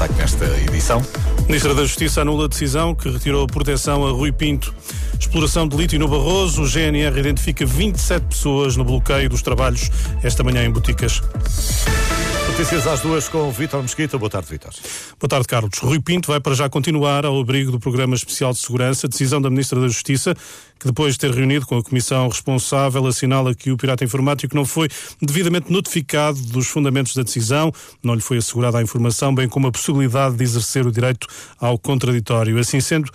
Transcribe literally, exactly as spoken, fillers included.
destaque nesta edição. Ministra da Justiça anula a decisão que retirou proteção a Rui Pinto. Exploração de lítio no Barroso. O G N R identifica vinte e sete pessoas no bloqueio dos trabalhos esta manhã em Boticas. Notícias às duas com o Vítor Mesquita. Boa tarde, Vítor. Boa tarde, Carlos. Rui Pinto vai para já continuar ao abrigo do Programa Especial de Segurança. Decisão da Ministra da Justiça, que depois de ter reunido com a comissão responsável, assinala que o pirata informático não foi devidamente notificado dos fundamentos da decisão, não lhe foi assegurada a informação, bem como a possibilidade de exercer o direito ao contraditório. Assim sendo,